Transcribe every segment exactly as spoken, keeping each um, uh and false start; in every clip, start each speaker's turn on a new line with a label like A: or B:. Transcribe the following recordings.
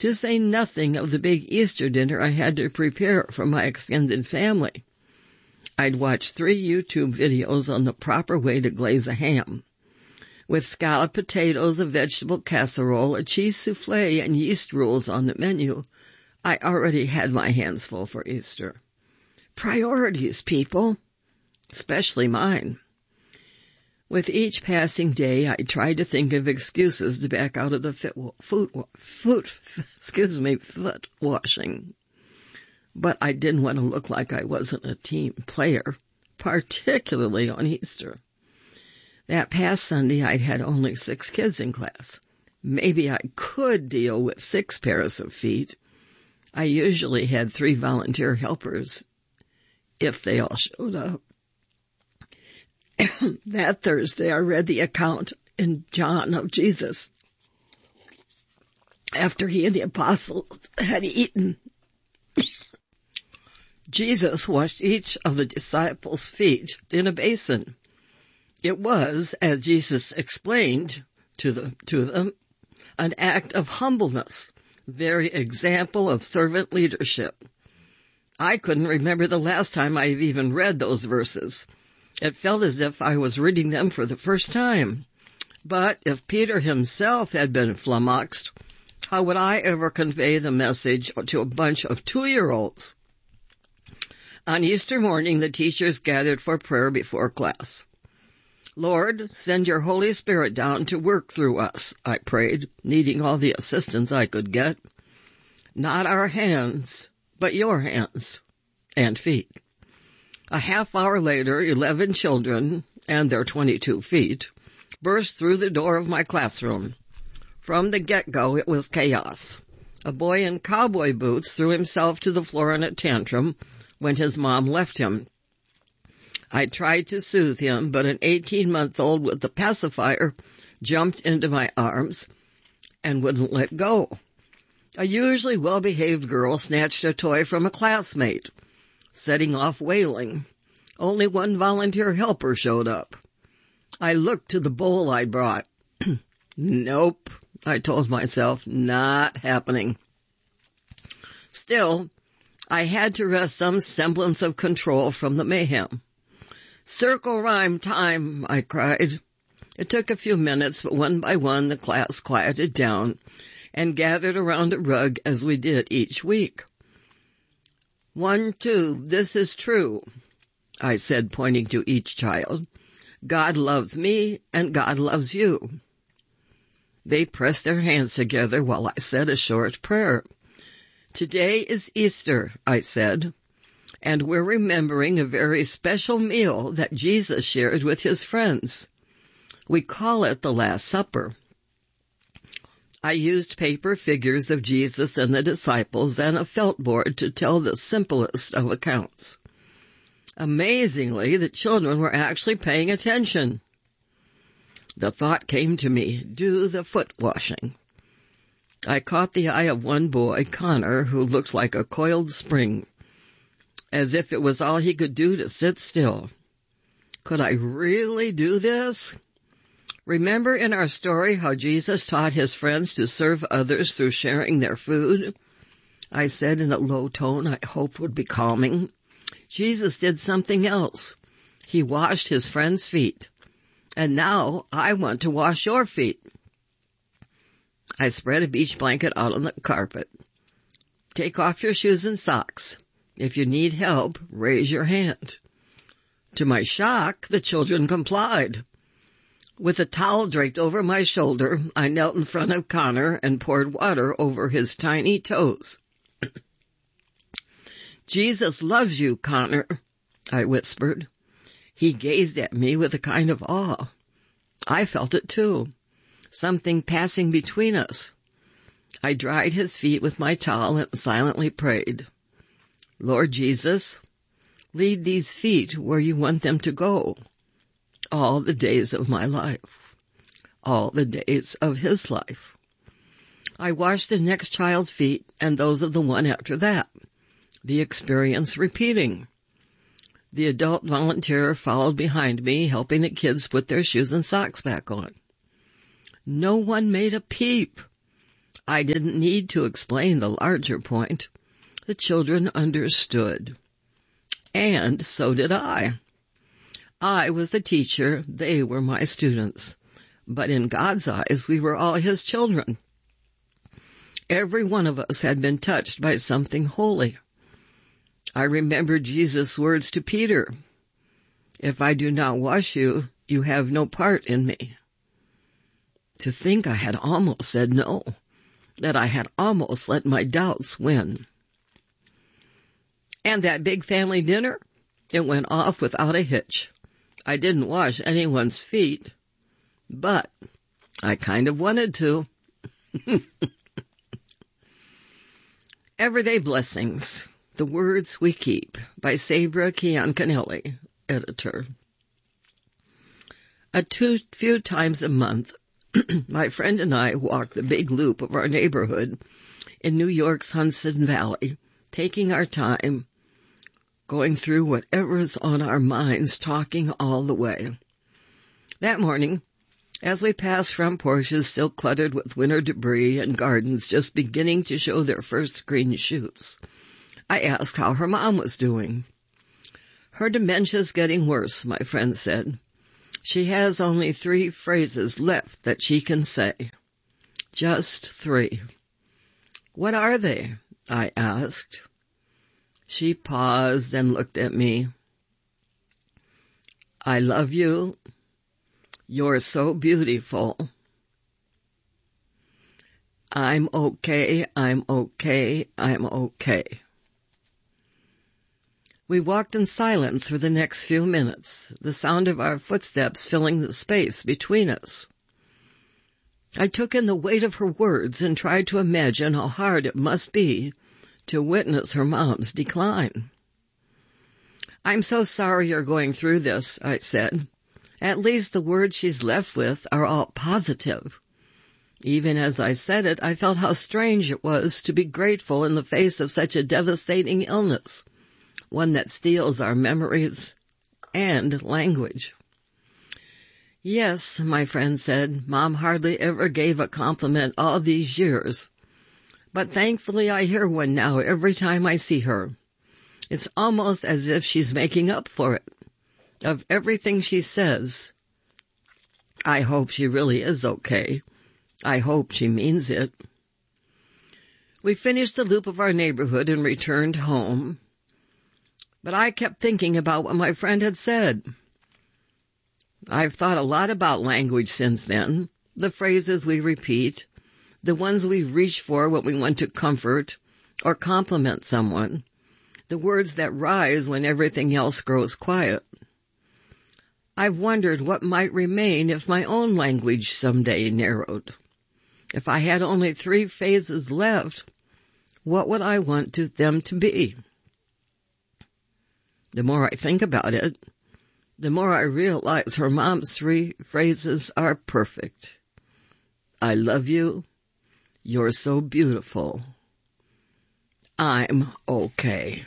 A: to say nothing of the big Easter dinner I had to prepare for my extended family. I'd watch three YouTube videos on the proper way to glaze a ham. With scalloped potatoes, a vegetable casserole, a cheese souffle, and yeast rules on the menu, I already had my hands full for Easter. Priorities, people, especially mine. With each passing day, I tried to think of excuses to back out of the fit, foot, foot, excuse me, foot washing. But I didn't want to look like I wasn't a team player, particularly on Easter. That past Sunday, I'd had only six kids in class. Maybe I could deal with six pairs of feet. I usually had three volunteer helpers, if they all showed up. That Thursday, I read the account in John of Jesus. After he and the apostles had eaten, Jesus washed each of the disciples' feet in a basin. It was, as Jesus explained to, the, to them, an act of humbleness, very example of servant leadership. I couldn't remember the last time I've even read those verses. It felt as if I was reading them for the first time. But if Peter himself had been flummoxed, how would I ever convey the message to a bunch of two-year-olds? On Easter morning, the teachers gathered for prayer before class. Lord, send your Holy Spirit down to work through us, I prayed, needing all the assistance I could get. Not our hands, but your hands and feet. A half hour later, eleven children, and their twenty-two feet, burst through the door of my classroom. From the get-go, it was chaos. A boy in cowboy boots threw himself to the floor in a tantrum when his mom left him. I tried to soothe him, but an eighteen-month-old with a pacifier jumped into my arms and wouldn't let go. A usually well-behaved girl snatched a toy from a classmate, setting off wailing. Only one volunteer helper showed up. I looked to the bowl I brought. Nope, I told myself, not happening. Still, I had to wrest some semblance of control from the mayhem. Circle rhyme time, I cried. It took a few minutes, but one by one the class quieted down and gathered around a rug as we did each week. One, two, this is true, I said, pointing to each child. God loves me and God loves you. They pressed their hands together while I said a short prayer. Today is Easter, I said, and we're remembering a very special meal that Jesus shared with his friends. We call it the Last Supper. I used paper figures of Jesus and the disciples and a felt board to tell the simplest of accounts. Amazingly, the children were actually paying attention. The thought came to me, do the foot washing. I caught the eye of one boy, Connor, who looked like a coiled spring, as if it was all he could do to sit still. Could I really do this? Remember in our story how Jesus taught his friends to serve others through sharing their food? I said in a low tone I hoped would be calming. Jesus did something else. He washed his friends' feet. And now I want to wash your feet. I spread a beach blanket out on the carpet. Take off your shoes and socks. If you need help, raise your hand. To my shock, the children complied. With a towel draped over my shoulder, I knelt in front of Connor and poured water over his tiny toes. Jesus loves you, Connor, I whispered. He gazed at me with a kind of awe. I felt it too, something passing between us. I dried his feet with my towel and silently prayed. Lord Jesus, lead these feet where you want them to go, all the days of my life, all the days of his life. I washed the next child's feet and those of the one after that, the experience repeating. The adult volunteer followed behind me, helping the kids put their shoes and socks back on. No one made a peep. I didn't need to explain the larger point. The children understood. And so did I. I was the teacher, they were my students. But in God's eyes, we were all His children. Every one of us had been touched by something holy. I remembered Jesus' words to Peter, "If I do not wash you, you have no part in me." To think I had almost said no, that I had almost let my doubts win. And that big family dinner, it went off without a hitch. I didn't wash anyone's feet, but I kind of wanted to. Everyday Blessings, The Words We Keep, by Sabra Kiancanelli, editor. A two, few times a month, my friend and I walk the big loop of our neighborhood in New York's Hudson Valley, taking our time, going through whatever is on our minds, talking all the way. That morning, as we passed front porches still cluttered with winter debris and gardens just beginning to show their first green shoots, I asked how her mom was doing. "Her dementia's getting worse," my friend said. "She has only three phrases left that she can say. Just three." "What are they?" I asked. She paused and looked at me. "I love you. You're so beautiful. I'm okay, I'm okay, I'm okay." We walked in silence for the next few minutes, the sound of our footsteps filling the space between us. I took in the weight of her words and tried to imagine how hard it must be to witness her mom's decline. "I'm so sorry you're going through this," I said. "At least the words she's left with are all positive." Even as I said it, I felt how strange it was to be grateful in the face of such a devastating illness, one that steals our memories and language. "Yes," my friend said, "Mom hardly ever gave a compliment all these years. But thankfully I hear one now every time I see her. It's almost as if she's making up for it. Of everything she says, I hope she really is okay. I hope she means it." We finished the loop of our neighborhood and returned home. But I kept thinking about what my friend had said. I've thought a lot about language since then, the phrases we repeat, the ones we reach for when we want to comfort or compliment someone, the words that rise when everything else grows quiet. I've wondered what might remain if my own language someday narrowed. If I had only three phases left, what would I want to, them to be? The more I think about it, the more I realize her mom's three phrases are perfect. I love you. You're so beautiful. I'm okay.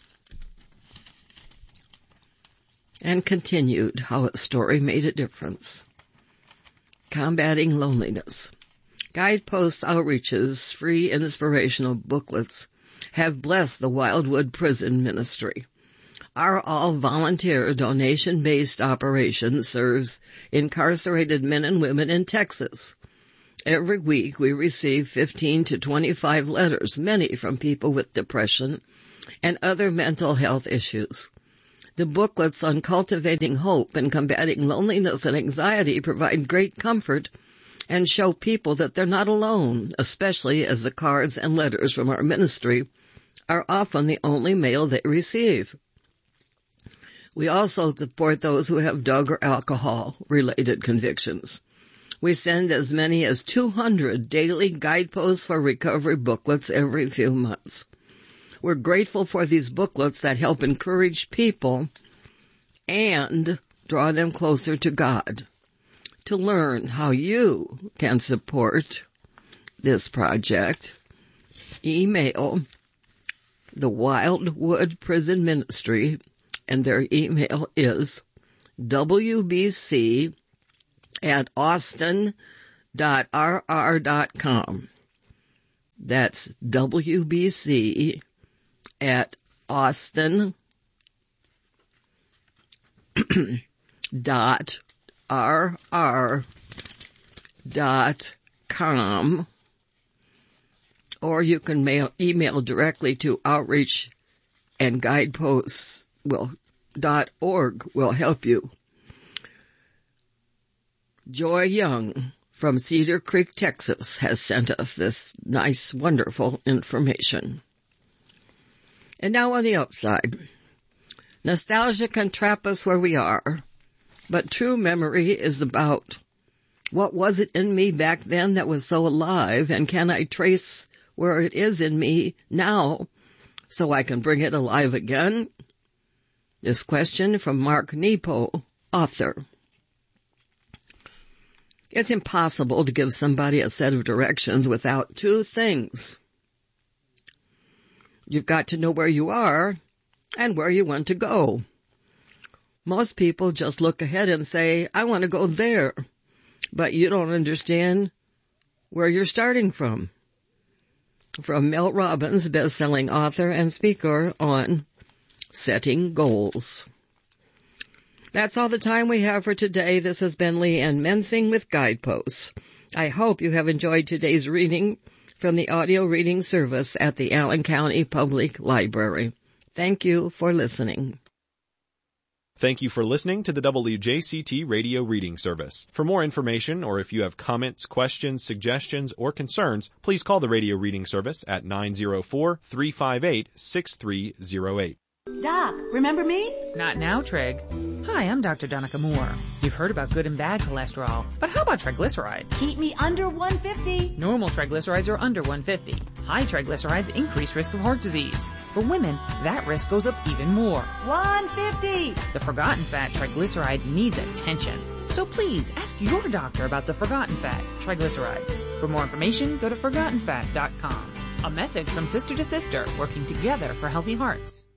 A: And continued how a story made a difference. Combating Loneliness. Guidepost Outreach's free inspirational booklets have blessed the Wildwood Prison Ministry. Our all-volunteer, donation-based operation serves incarcerated men and women in Texas. Every week we receive fifteen to twenty-five letters, many from people with depression and other mental health issues. The booklets on cultivating hope and combating loneliness and anxiety provide great comfort and show people that they're not alone, especially as the cards and letters from our ministry are often the only mail they receive. We also support those who have drug or alcohol-related convictions. We send as many as two hundred daily guideposts for recovery booklets every few months. We're grateful for these booklets that help encourage people and draw them closer to God. To learn how you can support this project, email the Wildwood Prison Ministry, and their email is w b c at austin dot r r dot com. That's W B C at Austin dot R R dot com, or you can mail, email directly to outreach and guideposts will, dot org will help you. Joy Young from Cedar Creek, Texas, has sent us this nice, wonderful information. And now on the upside. Nostalgia can trap us where we are, but true memory is about what was it in me back then that was so alive, and can I trace where it is in me now so I can bring it alive again? This question from Mark Nepo, author. It's impossible to give somebody a set of directions without two things. You've got to know where you are and where you want to go. Most people just look ahead and say, I want to go there, but you don't understand where you're starting from. From Mel Robbins, best-selling author and speaker on setting goals. That's all the time we have for today. This has been Leanne Mensing with Guideposts. I hope you have enjoyed today's reading from the audio reading service at the Allen County Public Library. Thank you for listening.
B: Thank you for listening to the W J C T Radio Reading Service. For more information, or if you have comments, questions, suggestions, or concerns, please call the Radio Reading Service at nine oh four, three five eight, six three oh eight.
C: Doc, remember me?
D: Not now, Trig. Hi, I'm Doctor Donica Moore. You've heard about good and bad cholesterol, but how about triglycerides?
C: Keep me under one fifty.
D: Normal triglycerides are under one fifty. High triglycerides increase risk of heart disease. For women, that risk goes up even more.
C: one fifty.
D: The forgotten fat triglyceride needs attention. So please ask your doctor about the forgotten fat triglycerides. For more information, go to forgotten fat dot com. A message from Sister to Sister, working together for healthy hearts.